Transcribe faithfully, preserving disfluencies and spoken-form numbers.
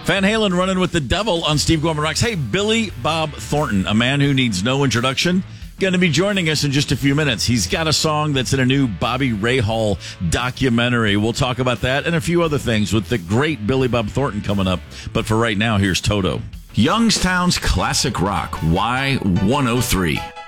Van Halen running with the devil on Steve Gorman Rocks. Hey, Billy Bob Thornton, a man who needs no introduction, going to be joining us in just a few minutes. He's got a song that's in a new Bobby Rahal documentary. We'll talk about that and a few other things with the great Billy Bob Thornton coming up. But for right now, here's Toto. Youngstown's Classic Rock, Y one oh three.